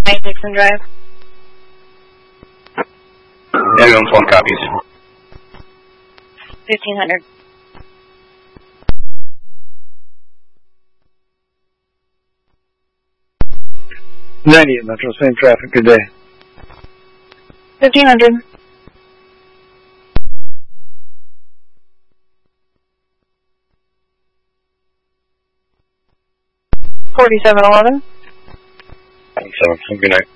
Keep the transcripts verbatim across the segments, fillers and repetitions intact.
nine Dixon Drive. Ambulance one copies. fifteen hundred. ninety at Metro, same traffic, good day. fifteen hundred. forty-seven eleven. Seven. Good night.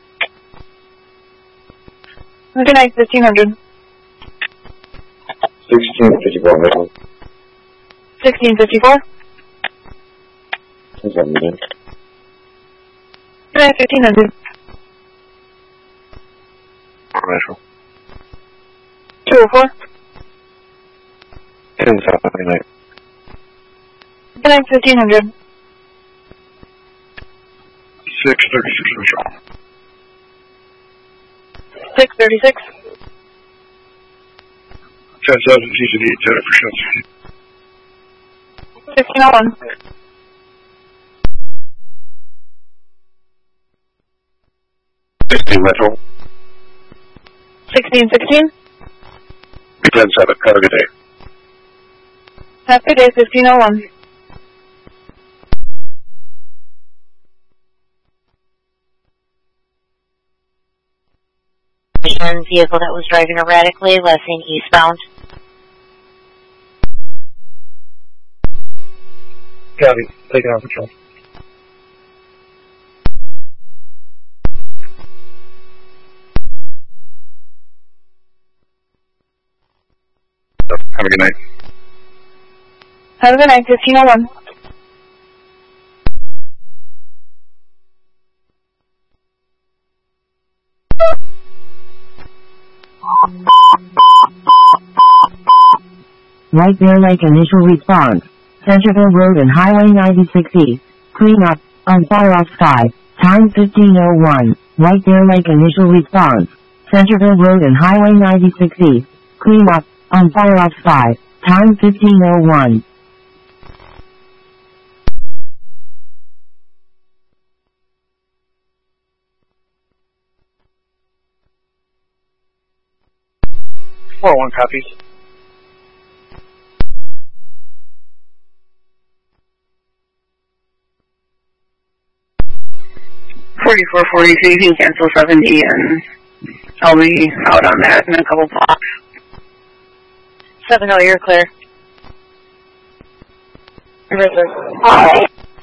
Good night, fifteen hundred. Sixteen fifty-four. Metro. sixteen fifty-four. What's that meeting? Good night, fifteen hundred. Metro. two oh four. Ten seven. Good night. Good night, fifteen hundred. Six thirty-six. Metro. six thirty-six. Ten seven. C C D. Ten percent. fifteen oh one. Sixteen Metro. sixteen sixteen. Ten seven. Have a good day. Have a good day, fifteen oh one. Vehicle that was driving erratically, last seen eastbound. Copy, taking off patrol. Have a good night. Have a good night, fifteen oh one. White Bear Lake initial response. Centerville Road and Highway ninety-six East. Clean up, on fire off sky. Time fifteen oh one. White Bear Lake initial response. Centerville Road and Highway ninety-six East. Clean up, on fire off sky. Time fifteen oh one. four one copies. forty-four forty, so you can cancel seventy, and I'll be out on that in a couple blocks. seven oh, you're clear. River. Hi.